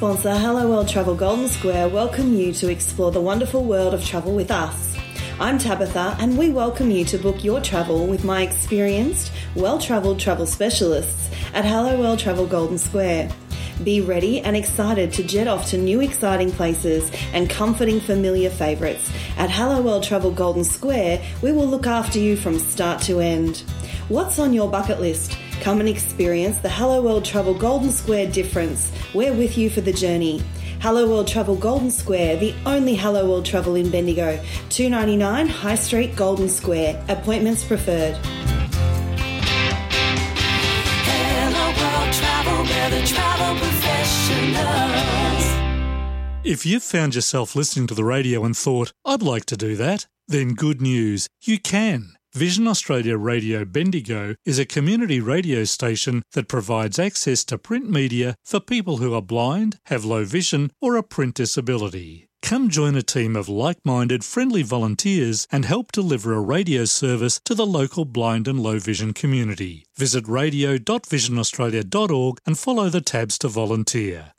sponsor, Hello World Travel Golden Square, welcome you to explore the wonderful world of travel with us. I'm Tabitha, and we welcome you to book your travel with my experienced, well-travelled travel specialists at Hello World Travel Golden Square. Be ready and excited to jet off to new exciting places and comforting familiar favourites. At Hello World Travel Golden Square, we will look after you from start to end. What's on your bucket list? Come and experience the Hello World Travel Golden Square difference. We're with you for the journey. Hello World Travel Golden Square, the only Hello World Travel in Bendigo. $2.99 High Street, Golden Square. Appointments preferred. If you've found yourself listening to the radio and thought, I'd like to do that, then good news, you can. Vision Australia Radio Bendigo is a community radio station that provides access to print media for people who are blind, have low vision or a print disability. Come join a team of like-minded, friendly volunteers and help deliver a radio service to the local blind and low vision community. Visit radio.visionaustralia.org and follow the tabs to volunteer.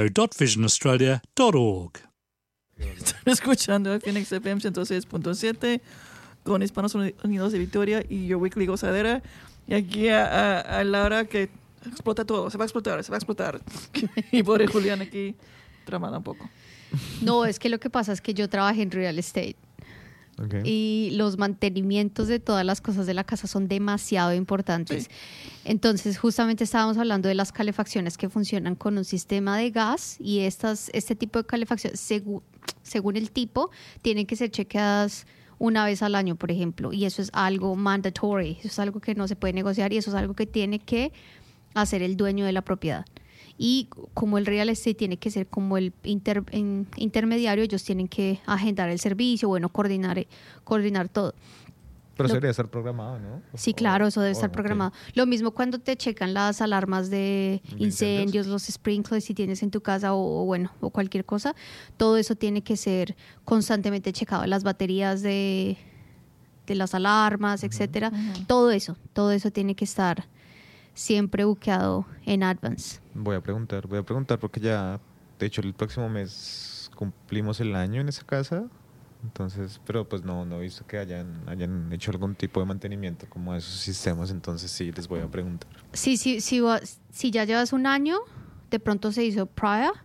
radio.visionaustralia.org. Están escuchando Phoenix FM 106.7 con Hispanos Unidos de Victoria y Your Weekly Gozadera. Y aquí a Laura que explota todo, se va a explotar. Y pobre Julián aquí tramada un poco. No, es que lo que pasa es que yo trabajé en real estate. Okay. Y los mantenimientos de todas las cosas de la casa son demasiado importantes. Sí. Entonces, justamente estábamos hablando de las calefacciones que funcionan con un sistema de gas y este tipo de calefacción, según el tipo, tienen que ser chequeadas una vez al año, por ejemplo. Y eso es algo mandatory, eso es algo que no se puede negociar y eso es algo que tiene que hacer el dueño de la propiedad. Y como el real estate tiene que ser como el intermediario, ellos tienen que agendar el servicio, bueno, coordinar todo. Pero eso debería estar programado, ¿no? Sí, claro, eso debe estar programado. Okay. Lo mismo cuando te checan las alarmas de incendios, los sprinklers si tienes en tu casa o cualquier cosa. Todo eso tiene que ser constantemente checado. Las baterías de las alarmas, etcétera. Todo eso tiene que estar siempre buqueado en advance. Voy a preguntar porque ya, de hecho, el próximo mes cumplimos el año en esa casa. Entonces, pero pues no he visto que hayan hecho algún tipo de mantenimiento como a esos sistemas, entonces sí les voy a preguntar. Sí, si ya llevas un año, de pronto se hizo prior,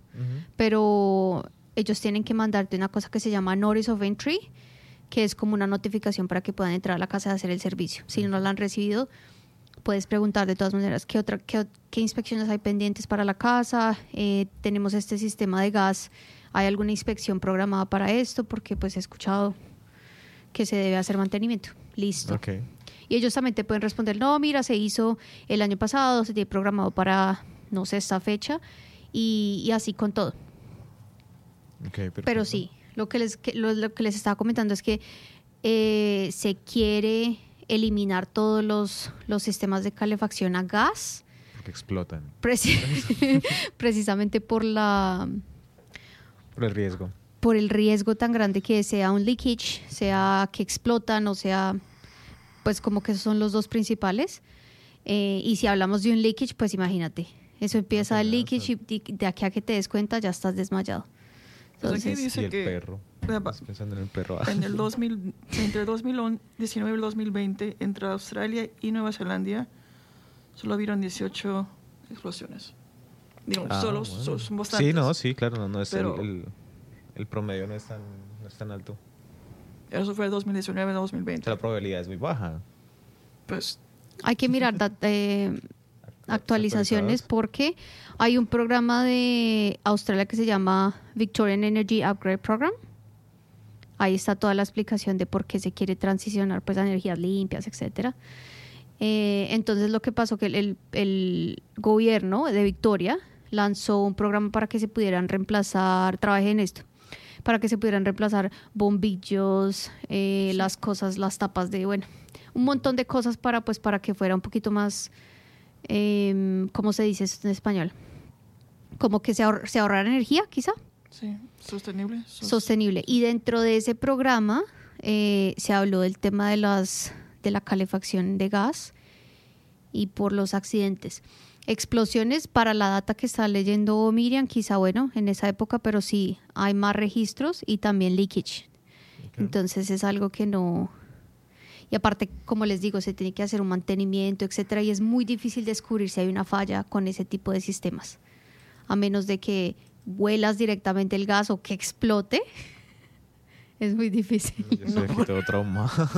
pero ellos tienen que mandarte una cosa que se llama Notice of Entry, que es como una notificación para que puedan entrar a la casa a hacer el servicio. Si no la han recibido, puedes preguntar de todas maneras qué inspecciones hay pendientes para la casa. Tenemos este sistema de gas, ¿hay alguna inspección programada para esto? Porque pues he escuchado que se debe hacer mantenimiento. Listo. Okay. Y ellos también te pueden responder, no, mira, se hizo el año pasado, se tiene programado para, no sé, esta fecha, y así con todo. Okay, pero sí, lo que les estaba comentando es que se quiere eliminar todos los sistemas de calefacción a gas. Porque explotan. Precisamente por el riesgo. Por el riesgo tan grande que sea un leakage, sea que explotan o sea, pues como que esos son los dos principales. Y si hablamos de un leakage, pues imagínate, eso empieza el leakage y de aquí a que te des cuenta ya estás desmayado. Entonces, aquí dice y el que perro. Estás pensando en el perro. entre el 2019 y el 2020, entre Australia y Nueva Zelanda, solo hubieron 18 explosiones. Digamos, Bueno. son bastantes. Sí, claro, no es pero el promedio no es tan alto. Eso fue 2019 2020. O sea, la probabilidad es muy baja. Pues hay que mirar actualizaciones porque hay un programa de Australia que se llama Victorian Energy Upgrade Program. Ahí está toda la explicación de por qué se quiere transicionar pues a energías limpias, etcétera. Entonces lo que pasó que el gobierno de Victoria lanzó un programa para que se pudieran reemplazar, trabajé en esto, para que se pudieran reemplazar bombillos, las cosas, las tapas de, un montón de cosas para que fuera un poquito más, ¿cómo se dice esto en español? Como que se ahorrara energía, quizá. sí, sostenible. Sostenible. Y dentro de ese programa se habló del tema de la calefacción de gas y por los accidentes. Explosiones, para la data que está leyendo Miriam, quizá bueno, en esa época, pero sí hay más registros y también leakage. Entonces es algo que no... Y aparte, como les digo, se tiene que hacer un mantenimiento, etcétera, y es muy difícil descubrir si hay una falla con ese tipo de sistemas. A menos de que huelas directamente el gas o que explote, es muy difícil. Yo estoy aquí todo traumado.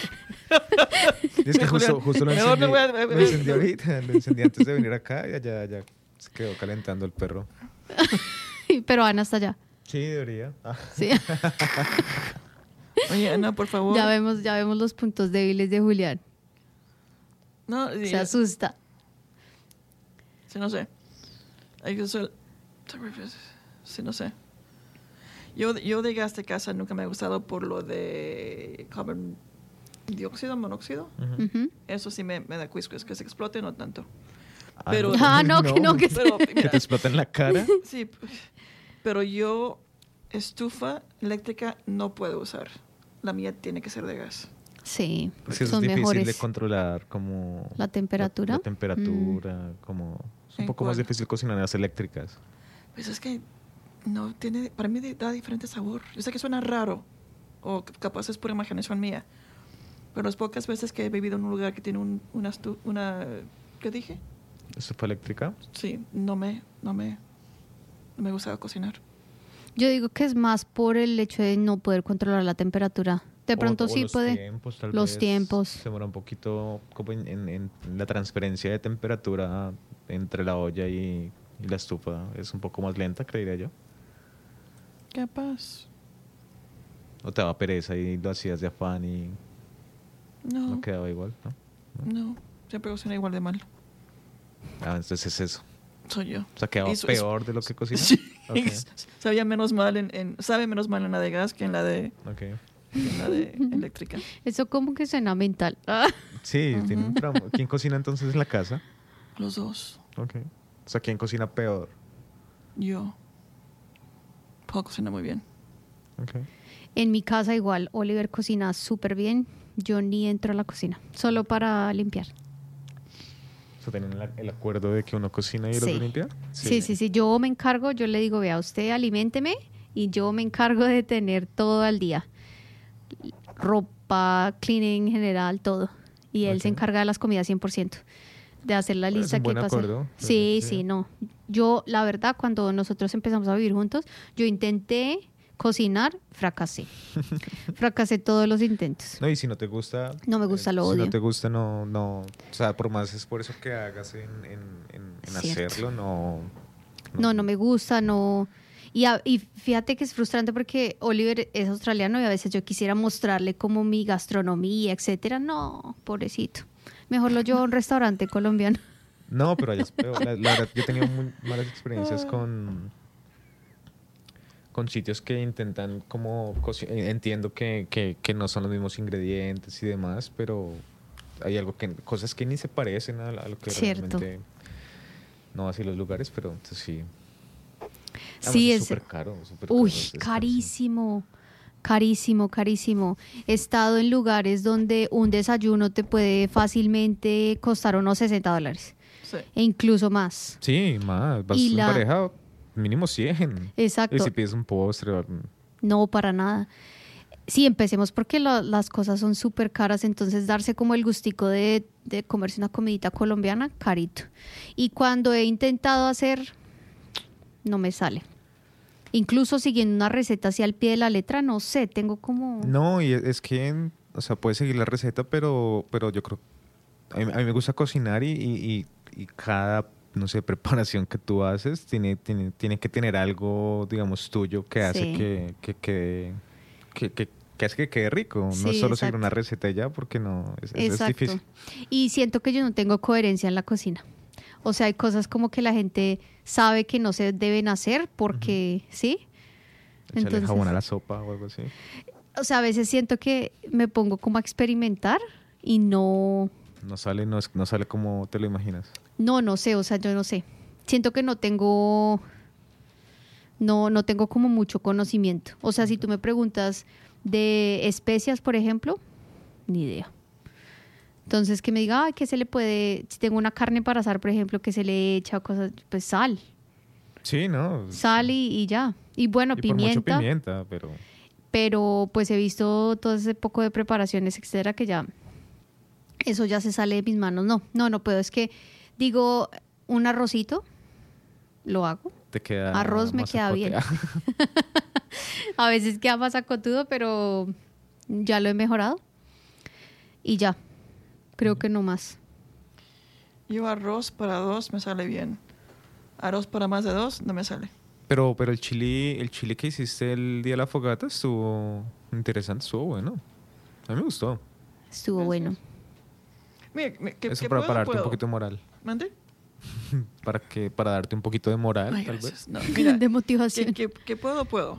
Es que justo lo Mejor no encendí, voy a- lo encendí ahorita, lo encendí antes de venir acá y ya se quedó calentando el perro. Pero Ana está allá. Sí, debería. Sí. Oye, Ana, por favor. Ya vemos los puntos débiles de Julián. No, Se asusta. sí, no sé. Sí, no sé. Yo de gas de casa nunca me ha gustado por lo de carbon dióxido, monóxido. Ujú. Eso sí me da quisquis, que se explote, no tanto. Ah, Pero- No, que no, que Pero, Que mira, te explota en la cara. sí, pero yo estufa eléctrica no puedo usar. La mía tiene que ser de gas. Sí, Es que eso son es difícil mejores. de controlar como... ¿La temperatura? La temperatura, como... Es un ¿En poco más cuál? difícil cocinar en las eléctricas. Pues es que no tiene, para mí da diferente sabor. Yo sé que suena raro, o capaz es pura imaginación mía, pero las pocas veces que he vivido en un lugar que tiene una ¿qué dije? ¿Estufa eléctrica? Sí, no me gusta cocinar. Yo digo que es más por el hecho de no poder controlar la temperatura. De pronto O sí los puede. tiempos, tal Los vez. tiempos. Se demora un poquito como en la transferencia de temperatura entre la olla y la estufa. Es un poco más lenta, creería yo. Capaz. O te daba pereza y lo hacías de afán y No, no quedaba igual, ¿no? no, siempre cocina igual de mal. Ah, entonces es eso. Soy yo. O sea, quedaba Eso- peor de lo que cocinas. Sí. Ok, Sabía menos mal sabe menos mal en la de gas que en la de ok. eléctrica. Eso como que suena mental. Ah. Sí, tiene un trauma. ¿Quién cocina entonces en la casa? Los dos. Ok. O sea, ¿quién cocina peor? Yo. Puedo cocinar muy bien. Ok. En mi casa igual, Oliver cocina súper bien. Yo ni entro a la cocina, solo para limpiar. O sea, ¿tienen el acuerdo de que uno cocina y el Sí. otro limpia? Sí. Yo me encargo, yo le digo, vea, usted aliménteme y yo me encargo de tener todo al día. Ropa, cleaning en general, todo. Y él se Ok. encarga de las comidas 100%. De hacer la Bueno, es lista un que buen pasa. acuerdo. Sí, Sí. sí, no. Yo, la verdad, cuando nosotros empezamos a vivir juntos, yo intenté cocinar, fracasé. Fracasé todos los intentos. No, y si no te gusta... No me gusta, lo Si odio. no te gusta, no... O sea, por más es por eso que hagas en Cierto. hacerlo, no... No me gusta, no. Y fíjate que es frustrante porque Oliver es australiano y a veces yo quisiera mostrarle como mi gastronomía, etcétera. No, pobrecito. Mejor lo llevo a un restaurante colombiano. No, pero allá es peor. La verdad, yo he tenido muy malas experiencias con sitios que intentan como... Entiendo que no son los mismos ingredientes y demás, pero hay cosas que ni se parecen a lo que Cierto. realmente... No así los lugares, pero entonces sí. Sí, es es. súper caro. Uy, carísimo. Carísimo, carísimo. He estado en lugares donde un desayuno te puede fácilmente costar unos $60 Sí. e incluso más. Sí, más. Vas Y en la- pareja, mínimo 100. Exacto. Y si pides un postre... No, para nada. Sí, empecemos porque las cosas son súper caras, entonces darse como el gustico de comerse una comidita colombiana, carito. Y cuando he intentado hacer, no me sale. Incluso siguiendo una receta así al pie de la letra, no sé, tengo como... No, y es que, o sea, puedes seguir la receta, pero yo creo... A mí me gusta cocinar y cada, no sé, preparación que tú haces tiene que tener algo, digamos, tuyo que hace Sí. que hace que quede rico. No Sí, es solo seguir exacto. una receta ya, porque no, es Exacto. difícil. Y siento que yo no tengo coherencia en la cocina. O sea, hay cosas como que la gente sabe que no se deben hacer porque, ¿sí? Echarle jabón a la sopa o algo así. O sea, a veces siento que me pongo como a experimentar y no No sale como te lo imaginas. No sé, o sea, yo no sé. Siento que no tengo como mucho conocimiento. O sea, si tú me preguntas de especias, por ejemplo, ni idea. Entonces, que me diga, ay, ¿qué se le puede? Si tengo una carne para asar, por ejemplo, que se le echa o cosas, pues sal. Sí, ¿no? Sal y ya. Y bueno, Y por mucho pimienta. pimienta, pero... Pero pues he visto todo ese poco de preparaciones, etcétera, que ya eso ya se sale de mis manos. No puedo. Es que digo, un arrocito, lo hago. Te queda Arroz me más queda bien. A veces queda más acotudo, pero ya lo he mejorado. Y ya, creo que no más. Yo arroz para 2 me sale bien. Arroz para más de 2 no me sale. Pero el chili que hiciste el día de la fogata estuvo interesante, estuvo bueno. A mí me gustó. Estuvo bueno. Mira, Eso para darte un poquito de moral. ¿Mande? Para darte un poquito de moral, Ay, tal gracias. vez. No, mira, De motivación. que puedo.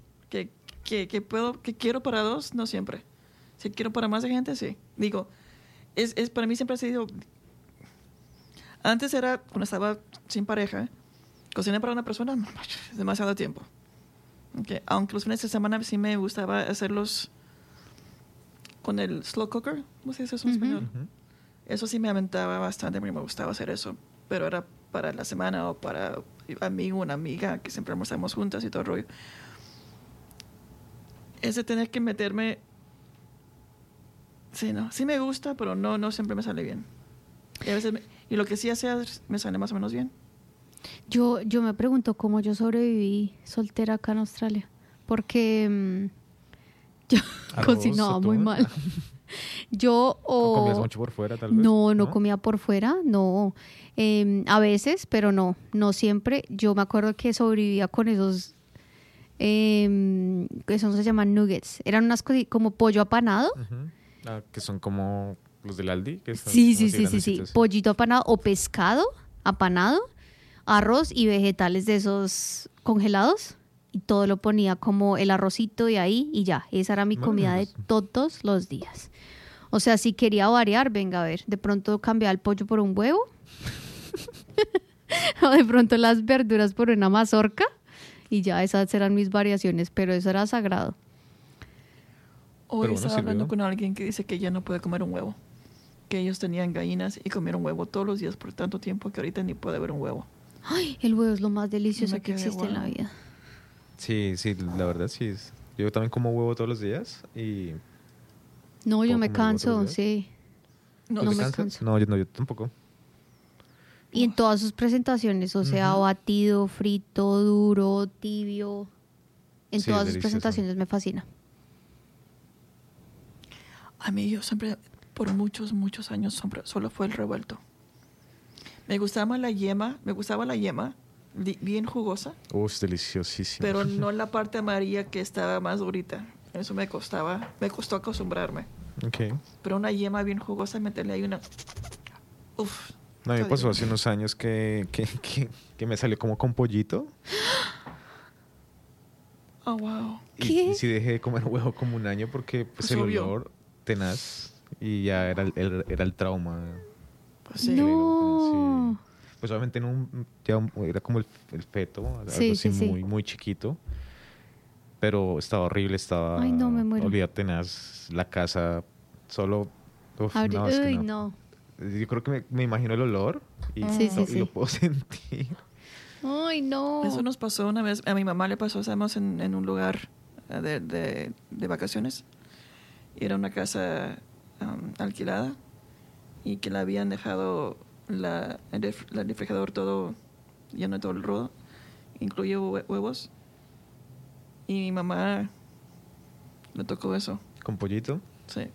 Que quiero para 2, no siempre. Si quiero para más de gente, sí. Digo, es para mí siempre ha sido... Antes era, cuando estaba sin pareja, cocinar para una persona, no, es demasiado tiempo. Okay. Aunque los fines de semana sí me gustaba hacerlos con el slow cooker, ¿cómo se dice eso en español? Ujú. Eso sí me aventaba bastante, me gustaba hacer eso. Pero era para la semana o para amigo, una amiga, que siempre almorzamos juntas y todo el rollo. Es de tener que meterme... Sí, no. Sí me gusta, pero no siempre me sale bien. Y a veces y lo que sí hace me sale más o menos bien. Yo me pregunto cómo yo sobreviví soltera acá en Australia. Porque yo Arroz, cocinaba atún. muy mal. Yo ¿Comías mucho por fuera, tal vez? No comía por fuera, no. A veces, pero no siempre. Yo me acuerdo que sobrevivía con esos, eso se llaman nuggets. Eran unas cosas como pollo apanado. Ujú. Que son como los del Aldi. Que son Sí. como así grandecitos. Pollito apanado o pescado apanado, arroz y vegetales de esos congelados. Y todo lo ponía como el arrocito de ahí y ya. Esa era mi Bueno, comida de pues. todos los días. O sea, si quería variar, venga a ver. De pronto cambiaba el pollo por un huevo. O de pronto las verduras por una mazorca. Y ya esas eran mis variaciones. Pero eso era sagrado. Hoy Pero bueno, estaba sirvió. hablando con alguien que dice que ya no puede comer un huevo. Que ellos tenían gallinas y comieron huevo todos los días por tanto tiempo que ahorita ni puede ver un huevo. Ay, el huevo es lo más delicioso Me que quedé, existe en la wow. vida. Sí, la verdad sí es. Yo también como huevo todos los días y... No, yo ¿Puedo me comer huevo canso, todos los días? sí. No, No ¿Te me cansas? canso. No, yo tampoco. Y en todas sus presentaciones, o sea, Ujú. batido, frito, duro, tibio. En Sí, todas es sus delicioso. presentaciones me fascina. A mí yo siempre, por muchos años, solo fue el revuelto. Me gustaba la yema, bien jugosa, Es deliciosísimo. pero no la parte amarilla que estaba más durita. Eso me costó acostumbrarme. Ok. Pero una yema bien jugosa, meterle ahí una... Uf. No, a mí me está pasó hace divino. unos años que me salió como con pollito. Oh, wow. ¿Qué? Y sí dejé de comer huevo como un año porque pues, Pues el obvio. olor tenaz y ya era el trauma. Pues sí. No. Sí. Pues obviamente era como el feto, algo Sí, así sí. muy, muy chiquito. Pero estaba horrible, Ay, no, me muero. olvidar tenaz, la casa, solo... Uf, Abrí- no, es que Uy, no. no. Yo creo que me imagino el olor y, Sí, sí, y sí. lo puedo sentir. Ay, no. Eso nos pasó una vez, a mi mamá le pasó, estábamos en un lugar de vacaciones. Y era una casa alquilada y que la habían dejado el refrigerador todo lleno de todo el rodo, incluye huevos. Y mi mamá le tocó eso, Con pollito. sí.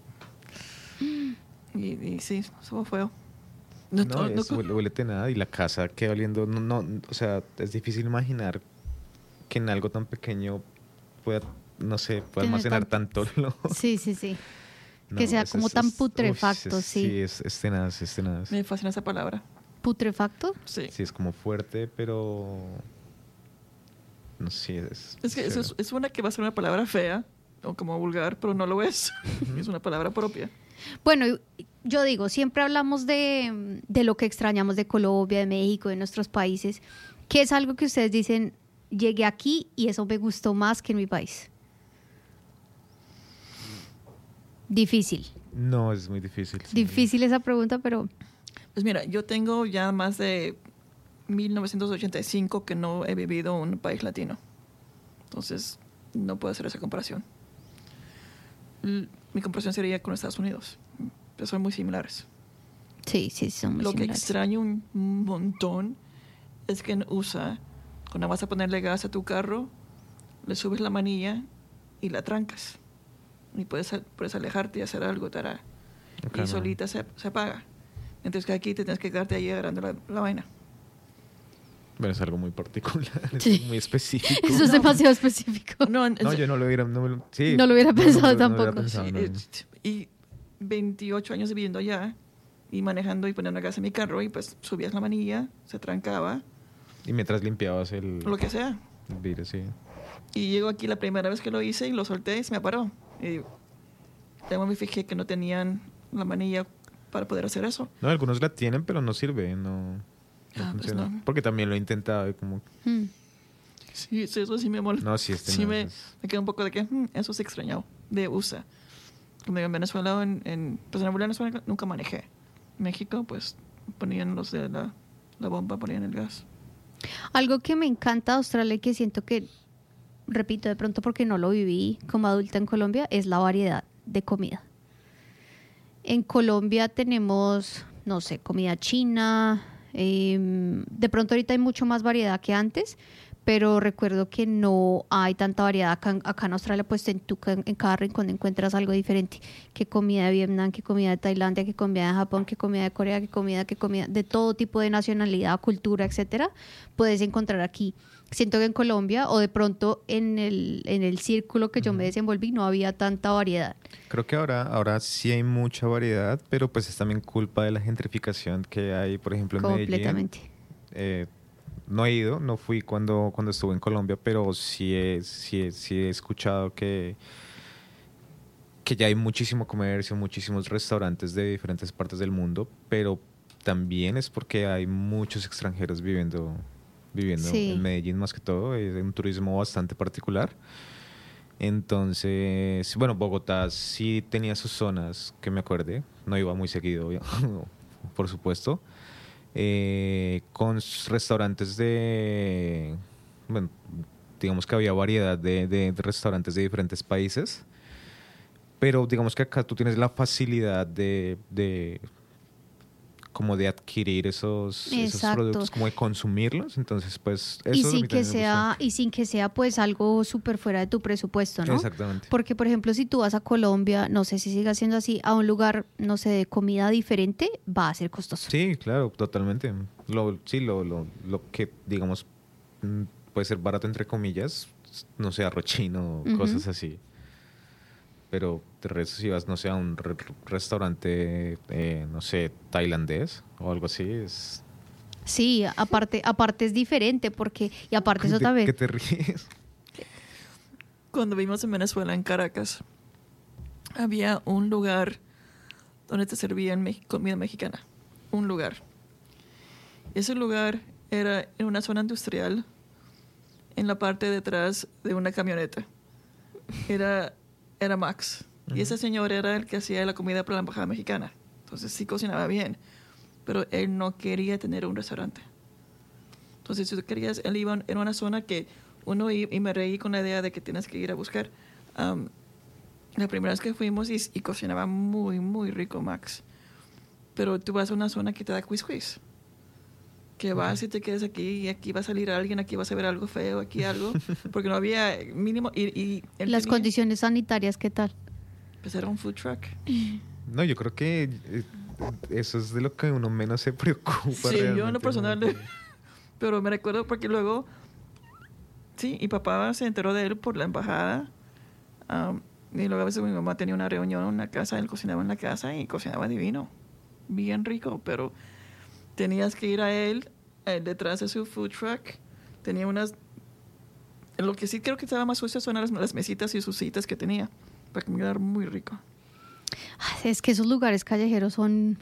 Y sí, estuvo feo. Huele tenaz y la casa queda oliendo. No, o sea, es difícil imaginar que en algo tan pequeño pueda, no sé, pueda Tener almacenar tanto olor. Sí, sí, sí. No, Que sea como tan putrefacto, uf, sí. Sí, es tenaz, es tenaz. Me fascina esa palabra. ¿Putrefacto? Sí. Sí, es como fuerte, pero... No sé, Es que es una que va a ser una palabra fea o como vulgar, pero no lo es. Es una palabra propia. Bueno, yo digo, siempre hablamos de lo que extrañamos de Colombia, de México, de nuestros países. ¿Qué es algo que ustedes dicen, llegué aquí y eso me gustó más que en mi país? Difícil. No, es muy difícil. Sí. Difícil esa pregunta, pero Pues mira, yo tengo ya más de 1985 que no he vivido en un país latino. Entonces, no puedo hacer esa comparación. Mi comparación sería con Estados Unidos. Pero son muy similares. sí, son muy Lo que similares. extraño un montón es que en USA, cuando vas a ponerle gas a tu carro, le subes la manilla y la trancas. Y puedes alejarte y hacer algo, tará. Acá Y no. solita se apaga. Entonces que aquí te tienes que quedarte ahí agarrando la vaina. Bueno, es algo muy particular, Sí. es muy específico. Eso es demasiado específico. No, No, yo no lo hubiera... No, sí, No lo hubiera pensado no lo hubiera tampoco. pensado, Sí, no. y 28 años viviendo allá y manejando y poniendo gas en mi carro y pues subías la manilla, se trancaba, Y mientras limpiabas el lo que sea. vidrio, sí. Y llego aquí la primera vez que lo hice y lo solté y se me paró. Y luego me fijé que no tenían la manilla para poder hacer eso. No, algunos la tienen, pero no sirve, no Ah, pues funciona. no. Porque también lo he intentado y como... Mm. Sí, eso sí me molesta. No, sí, Sí, no, me queda un poco de que eso se extrañó de USA. Como digo, en Venezuela, pues en Venezuela nunca manejé. En México, pues ponían los de la bomba, ponían el gas. Algo que me encanta de Australia y que siento que, repito, de pronto porque no lo viví como adulta en Colombia, es la variedad de comida. En Colombia tenemos, no sé, comida china. De pronto ahorita hay mucho más variedad que antes, pero recuerdo que no hay tanta variedad. Acá en Australia, pues en cada rincón encuentras algo diferente. Qué comida de Vietnam, qué comida de Tailandia, qué comida de Japón, qué comida de Corea, qué comida de todo tipo de nacionalidad, cultura, etcétera, puedes encontrar aquí. Siento que en Colombia, o de pronto en el círculo que yo me desenvolví, no había tanta variedad. Creo que ahora sí hay mucha variedad, pero pues es también culpa de la gentrificación que hay, por ejemplo, en Medellín. Completamente. No he ido, no fui cuando estuve en Colombia, pero sí he escuchado que ya hay muchísimo comercio, muchísimos restaurantes de diferentes partes del mundo, pero también es porque hay muchos extranjeros viviendo Sí. en Medellín más que todo. Es un turismo bastante particular. Entonces, bueno, Bogotá sí tenía sus zonas que me acuerde, no iba muy seguido, por supuesto. Con restaurantes bueno, digamos que había variedad de restaurantes de diferentes países, pero digamos que acá tú tienes la facilidad como de adquirir esos Exacto. productos, como de consumirlos, entonces pues eso Y a mí sin también que me sea, y sin que sea pues algo súper fuera de tu presupuesto, gustó. ¿no? Exactamente. Porque, por ejemplo, si tú vas a Colombia, no sé si sigue siendo así, a un lugar, no sé, de comida diferente, va a ser costoso. Sí, claro, totalmente. Lo que, digamos, puede ser barato entre comillas, no sé, arroz chino, Ujú. cosas así. Pero de resto, si vas, no sé, a un restaurante, no sé, tailandés o algo así, es... Sí, aparte es diferente porque, y aparte eso ¿De también. qué te ríes? Cuando vivimos en Venezuela, en Caracas, había un lugar donde te servían comida mexicana. Un lugar. Ese lugar era en una zona industrial, en la parte de atrás de una camioneta. Era Max. Y ese señor era el que hacía la comida para la embajada mexicana. Entonces sí cocinaba bien. Pero él no quería tener un restaurante. Entonces si tú querías, él iba en una zona que uno y me reí con la idea de que tienes que ir a buscar. La primera vez que fuimos y cocinaba muy, muy rico Max. Pero tú vas a una zona que te da quiz. Que vas y te quedas aquí y aquí va a salir alguien, aquí vas a ver algo feo, aquí algo. Porque no había mínimo... Y él Las tenía- condiciones sanitarias, ¿qué tal? Pues era un food truck. No, yo creo que eso es de lo que uno menos se preocupa. Sí, yo en realmente, lo personal... ¿no? Pero me recuerdo porque luego... Sí, y papá se enteró de él por la embajada. Y luego a veces mi mamá tenía una reunión en la casa, él cocinaba en la casa y cocinaba divino. Bien rico, pero tenías que ir a él detrás de su food truck. Tenía unas... Lo que sí creo que estaba más sucio son las mesitas y sus citas que tenía. Para que me quedara muy rico. Es que esos lugares callejeros son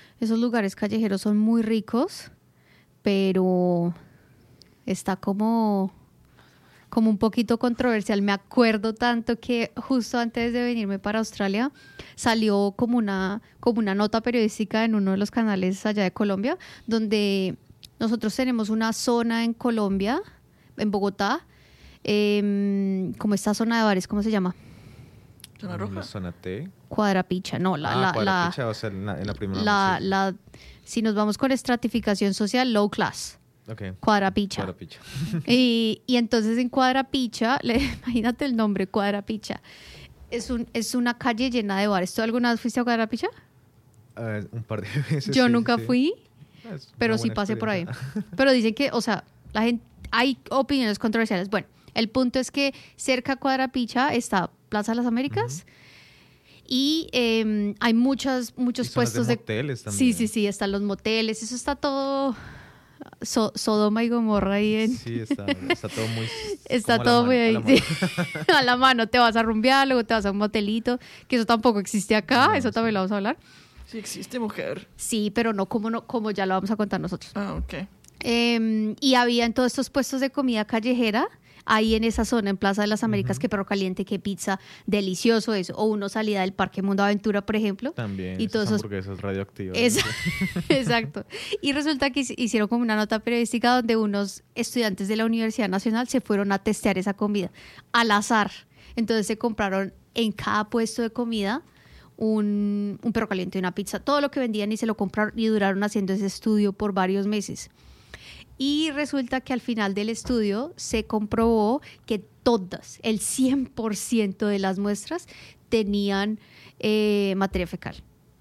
muy ricos, pero está como como un poquito controversial. Me acuerdo tanto que justo antes de venirme para Australia salió como una nota periodística en uno de los canales allá de Colombia, donde nosotros tenemos una zona en Colombia, en Bogotá, como esta zona de bares, ¿cómo se llama? Zona roja. La zona T. Cuadrapicha, no, Cuadrapicha, o sea, en la primera. Si nos vamos con estratificación social, low class. Okay. Cuadrapicha. Y entonces en Cuadrapicha, imagínate el nombre, Cuadrapicha. Es una calle llena de bares. ¿Tú alguna vez fuiste a Cuadrapicha? Un par de veces. Yo sí, nunca sí. fui, Es pero una sí buena pasé por ahí. experiencia. Pero dicen que, o sea, la gente, hay opiniones controversiales. Bueno, el punto es que cerca a Cuadrapicha está Plaza de las Américas. Y hay muchos Y zonas puestos de moteles Sí, también. sí, están los moteles. Eso está todo Sodoma y Gomorra ahí en... Sí, está todo muy... Está como a la todo muy mano, ahí. a la mano. A la mano, te vas a rumbear, luego te vas a un motelito, que eso tampoco existe acá, No, eso también sí. lo vamos a hablar. Sí existe, mujer. Sí, pero no como ya lo vamos a contar nosotros. Ah, ok. Y había en todos estos puestos de comida callejera, ahí en esa zona, en Plaza de las Américas, que perro caliente, que pizza, delicioso eso. O uno salida del Parque Mundo Aventura, por ejemplo. También, Y esas todos esos... hamburguesas radioactivas. Exacto. Y resulta que hicieron como una nota periodística donde unos estudiantes de la Universidad Nacional se fueron a testear esa comida al azar. Entonces se compraron en cada puesto de comida un perro caliente y una pizza, todo lo que vendían, y se lo compraron y duraron haciendo ese estudio por varios meses. Y resulta que al final del estudio se comprobó que todas, el 100% de las muestras tenían materia fecal.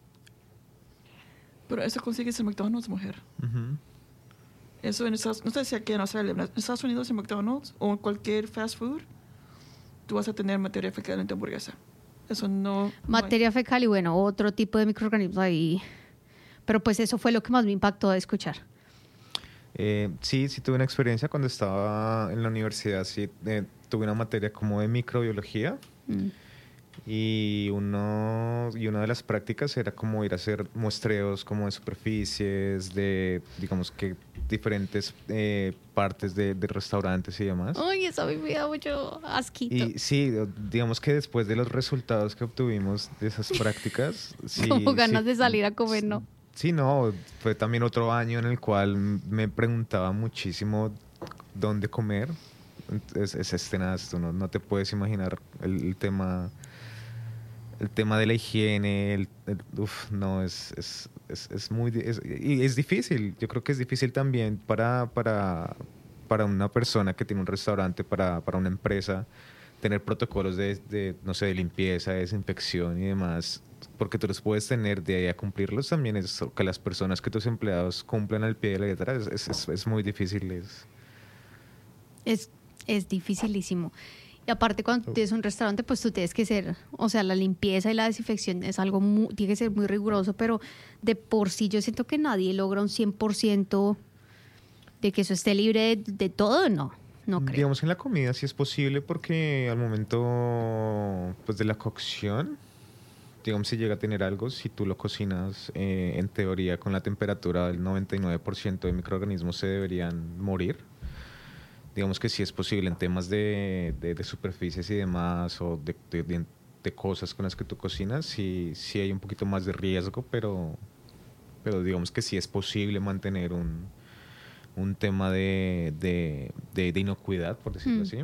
Pero eso consigues en McDonald's, mujer. Ujú. Eso en Estados Unidos, no sé si aquí en Australia, en Estados Unidos, en McDonald's o en cualquier fast food, tú vas a tener materia fecal en tu hamburguesa. Eso no... Materia fecal y bueno, otro tipo de microorganismos ahí. Pero pues eso fue lo que más me impactó de escuchar. Sí tuve una experiencia cuando estaba en la universidad. Sí, tuve una materia como de microbiología. Y una de las prácticas era como ir a hacer muestreos como de superficies, de, digamos que diferentes partes de restaurantes y demás. Ay, eso a mí me da mucho asquito. Y sí, digamos que después de los resultados que obtuvimos de esas prácticas, sí, Como ganas sí, de salir a comer, ¿no? Sí, no, fue también otro año en el cual me preguntaba muchísimo dónde comer. Es tenaz, tú no te puedes imaginar el tema de la higiene. No, es muy... y es difícil, yo creo que es difícil también para una persona que tiene un restaurante, para una empresa, tener protocolos no sé, de limpieza, de desinfección y demás, porque tú los puedes tener, de ahí a cumplirlos también es que las personas, que tus empleados cumplan al pie de la letra, es muy difícil. Es dificilísimo. Y aparte cuando tienes un restaurante, pues tú tienes que ser, o sea, la limpieza y la desinfección es algo tiene que ser muy riguroso, pero de por sí yo siento que nadie logra un 100% de que eso esté libre de todo, no creo. Digamos que en la comida sí es posible, porque al momento pues de la cocción, digamos, si llega a tener algo, si tú lo cocinas, en teoría con la temperatura del 99% de microorganismos se deberían morir. Digamos que sí es posible en temas de superficies y demás, o de cosas con las que tú cocinas, sí hay un poquito más de riesgo, pero digamos que sí es posible mantener un tema de inocuidad, por decirlo así,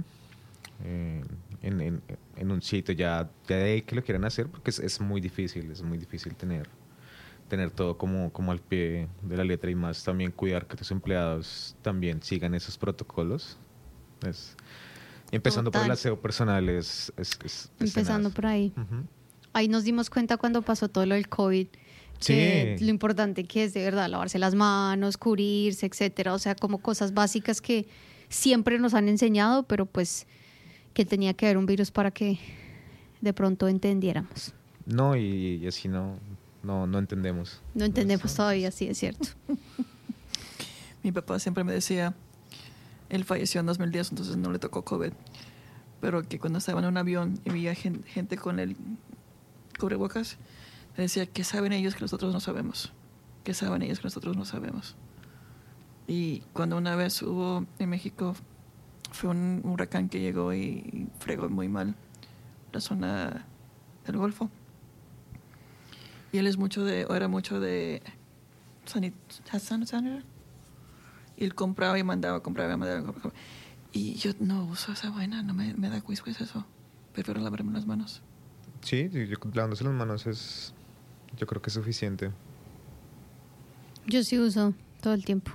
en un sitio. Ya de ahí que lo quieran hacer, porque es muy difícil tener todo como al pie de la letra, y más también cuidar que tus empleados también sigan esos protocolos. Empezando por el Total. aseo personal es Empezando tenaz. por ahí. Ujú. Ahí nos dimos cuenta cuando pasó todo lo del COVID, que Sí. lo importante que es de verdad lavarse las manos, cubrirse, etcétera, o sea, como cosas básicas que siempre nos han enseñado, pero pues que tenía que haber un virus para que de pronto entendiéramos. No, y así no entendemos. No entendemos todavía, sí, es cierto. Mi papá siempre me decía, él falleció en 2010, entonces no le tocó COVID, pero que cuando estaba en un avión y veía gente con el cubrebocas, me decía, ¿qué saben ellos que nosotros no sabemos? ¿Qué saben ellos que nosotros no sabemos? Y cuando una vez hubo en México fue un huracán que llegó y fregó muy mal la zona del Golfo. Y él era mucho de sanitario. Y él compraba y mandaba. Y yo no uso esa vaina, no me da quisquis eso. Prefiero lavarme las manos. Sí, lavándose las manos yo creo que es suficiente. Yo sí uso todo el tiempo.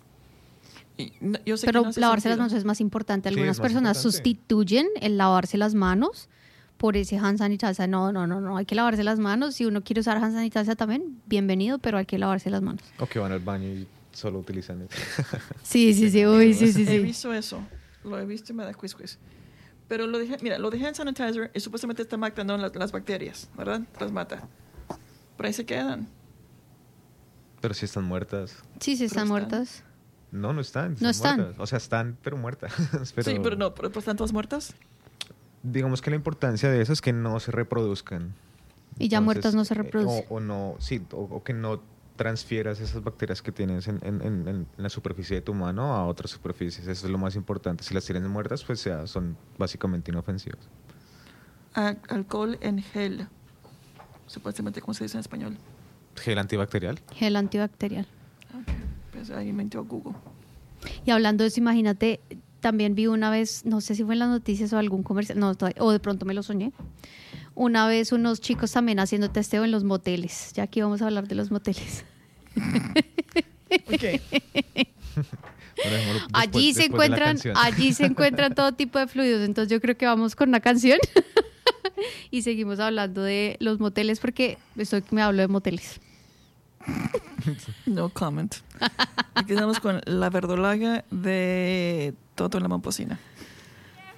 Yo sé pero que no hace lavarse sentido. las manos es más importante. Sí, Algunas es más personas importante. sustituyen el lavarse las manos por ese hand sanitizer. No. Hay que lavarse las manos. Si uno quiere usar hand sanitizer también, bienvenido, pero hay que lavarse las manos. O que van al baño y solo utilizan eso. Sí. Uy, sí. He visto eso. Lo he visto y me da quisquis. Pero lo de hand sanitizer es supuestamente está matando las bacterias, ¿verdad? Las mata. Pero ahí se quedan. Pero si están muertas. Sí, Pero están muertas. No están. No están. Muertas. O sea, están, pero muertas. Sí, pero no. ¿Pero están todas muertas? Digamos que la importancia de eso es que no se reproduzcan. Y ya muertas no se reproducen. O que no transfieras esas bacterias que tienes en la superficie de tu mano a otras superficies. Eso es lo más importante. Si las tienes muertas, pues ya son básicamente inofensivas. Alcohol en gel. Supuestamente, ¿cómo se dice en español? ¿Gel antibacterial? Gel antibacterial. Okay. Pues ahí me dio Google. Y hablando de eso, imagínate, también vi una vez, no sé si fue en las noticias o algún comercial, o de pronto me lo soñé, una vez unos chicos también haciendo testeo en los moteles. Ya aquí vamos a hablar de los moteles. Okay. Bueno, Allí se encuentran todo tipo de fluidos, entonces yo creo que vamos con una canción y seguimos hablando de los moteles porque estoy que me hablo de moteles. No comment. Aquí estamos con la verdolaga de Toto en la Momposina.